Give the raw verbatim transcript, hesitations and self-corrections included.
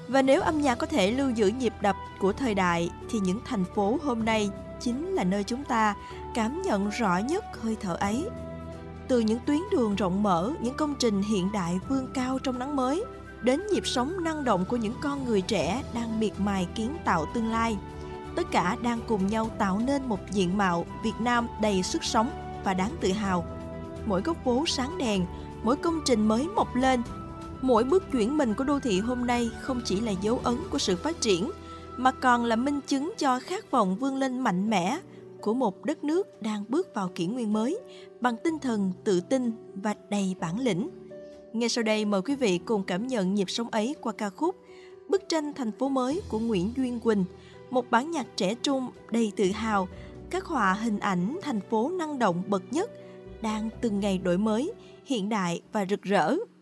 Và nếu âm nhạc có thể lưu giữ nhịp đập của thời đại thì những thành phố hôm nay chính là nơi chúng ta cảm nhận rõ nhất hơi thở ấy. Từ những tuyến đường rộng mở, những công trình hiện đại vươn cao trong nắng mới, đến nhịp sống năng động của những con người trẻ đang miệt mài kiến tạo tương lai. Tất cả đang cùng nhau tạo nên một diện mạo Việt Nam đầy sức sống và đáng tự hào. Mỗi góc phố sáng đèn, mỗi công trình mới mọc lên, mỗi bước chuyển mình của đô thị hôm nay không chỉ là dấu ấn của sự phát triển, mà còn là minh chứng cho khát vọng vươn lên mạnh mẽ của một đất nước đang bước vào kỷ nguyên mới bằng tinh thần tự tin và đầy bản lĩnh. Ngay sau đây mời quý vị cùng cảm nhận nhịp sống ấy qua ca khúc Bức tranh thành phố mới của Nguyễn Duyên Quỳnh, một bản nhạc trẻ trung đầy tự hào, khắc họa hình ảnh thành phố năng động bậc nhất, đang từng ngày đổi mới, hiện đại và rực rỡ.